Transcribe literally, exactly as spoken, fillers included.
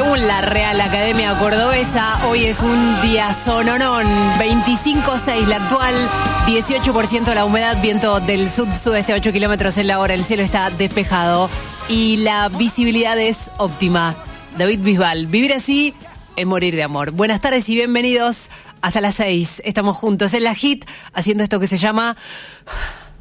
según la Real Academia Cordobesa, hoy es un día sononón. veinticinco coma seis la actual, dieciocho por ciento la humedad, viento del sud-sudeste a ocho kilómetros en la hora. El cielo está despejado y la visibilidad es óptima. David Bisbal, vivir así es morir de amor. Buenas tardes y bienvenidos hasta las seis. Estamos juntos en la Hit haciendo esto que se llama